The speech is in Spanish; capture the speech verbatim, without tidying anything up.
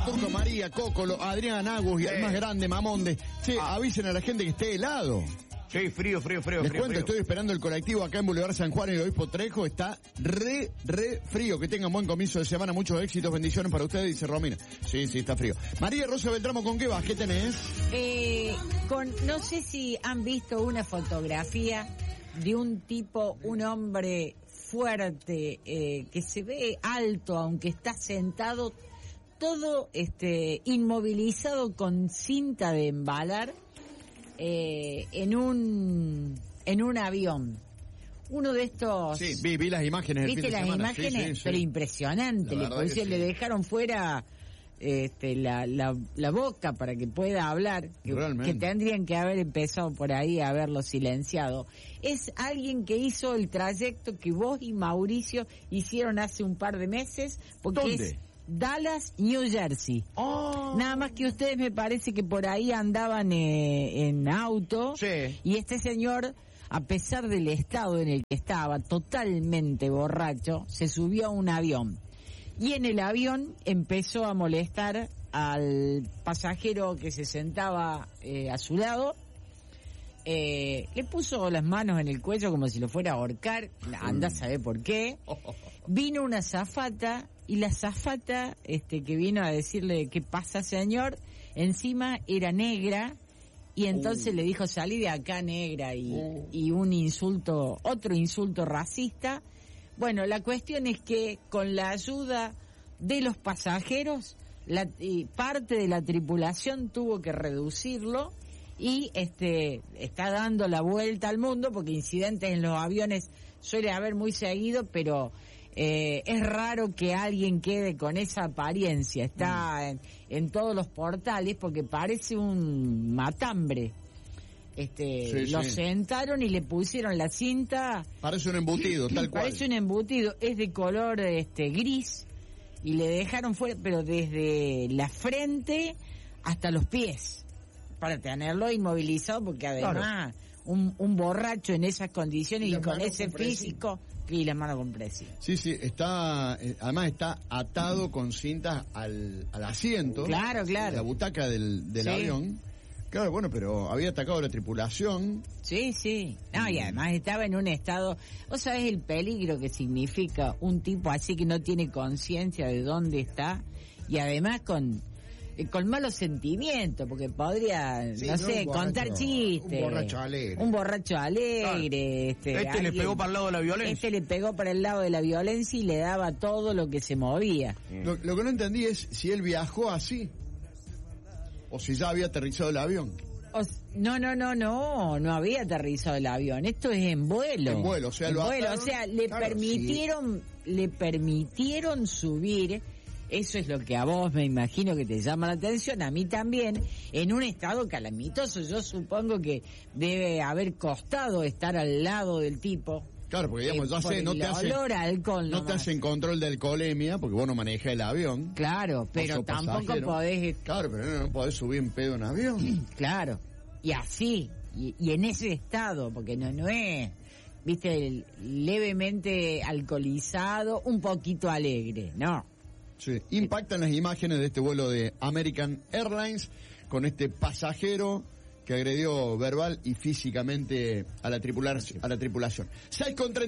Turco, María, Cócolo, Adrián, Agus y el más grande, Mamonde. Che, avisen a la gente que esté helado. Sí, frío, frío, frío, Les frío, cuento, frío. estoy esperando el colectivo acá en Boulevard San Juan, en el Obispo Trejo. Está re, re frío. Que tengan buen comienzo de semana. Muchos éxitos, bendiciones para ustedes, dice Romina. Sí, sí, está frío. María Rosa Beltramo, ¿con qué vas? ¿Qué tenés? Eh, con, no sé si han visto una fotografía de un tipo, un hombre fuerte, eh, que se ve alto, aunque está sentado, todo este inmovilizado con cinta de embalar, eh, en un en un avión. Uno de estos... Sí, vi, vi las imágenes del ¿Viste fin de las semana. imágenes? Sí, sí, sí. Pero impresionante. La Le, verdad que pusieron- sí. le dejaron fuera este, la, la, la boca para que pueda hablar. Que, Realmente. que tendrían que haber empezado por ahí a haberlo silenciado. Es alguien que hizo el trayecto que vos y Mauricio hicieron hace un par de meses. Porque ¿Dónde? es Dallas, New Jersey. Oh. Nada más que ustedes me parece que por ahí andaban eh, en auto. Sí. Y este señor, a pesar del estado en el que estaba, totalmente borracho, se subió a un avión. Y en el avión empezó a molestar al pasajero que se sentaba eh, a su lado. Eh, le puso las manos en el cuello como si lo fuera a ahorcar. Anda a saber por qué. Vino una azafata y la azafata este, que vino a decirle qué pasa, señor, encima era negra. Y entonces Uh. le dijo, salí de acá, negra, y, Uh. y un insulto, otro insulto racista. Bueno, la cuestión es que con la ayuda de los pasajeros, la, y parte de la tripulación tuvo que reducirlo y este está dando la vuelta al mundo, porque incidentes en los aviones suele haber muy seguido, pero eh, es raro que alguien quede con esa apariencia. Está en, en todos los portales porque parece un matambre. Este, Sí, lo sí. sentaron y le pusieron la cinta. Parece un embutido, tal cual. Parece un embutido, es de color este gris y le dejaron fuera, pero desde la frente hasta los pies, para tenerlo inmovilizado, porque además un, un borracho en esas condiciones Y y, la con mano ese compresiva. físico y la mano compresiva. Sí, sí, está, eh, además está atado con cintas al, al asiento. Claro, claro. La butaca del, del Sí. avión. Claro, bueno, pero había atacado a la tripulación. Sí, sí. No, y además estaba en un estado... ¿Vos sabés el peligro que significa un tipo así que no tiene conciencia de dónde está? Y además con eh, con malos sentimientos, porque podría, Sí, no, no, sé, un borracho- contar chistes. un borracho alegre. Un borracho alegre. Este, Este le alguien- pegó para el lado de la violencia. Este le pegó para el lado de la violencia y le daba todo lo que se movía. Lo, lo que no entendí es si él viajó así o si ya había aterrizado el avión. O s- no, no, no, no, no había aterrizado el avión. Esto es en vuelo. En vuelo, o sea, En lo vuelo, ataron. o sea, le Claro, permitieron, le permitieron subir. Eso es lo que a vos me imagino que te llama la atención, a mí también, en un estado calamitoso. Yo supongo que debe haber costado estar al lado del tipo. Claro, porque digamos, Eh, ya por sé, no el te hacen, olor a alcohol no te nomás. hacen control de alcoholemia porque vos no manejás el avión. Claro, pero sos tampoco pasajero. podés... Claro, pero no, no podés subir en pedo en avión. Claro, y así, y, y en ese estado, porque no, no es, viste, el- levemente alcoholizado, un poquito alegre, no. Sí. Impactan las imágenes de este vuelo de American Airlines con este pasajero que agredió verbal y físicamente a la tripular, a la tripulación. seis con treinta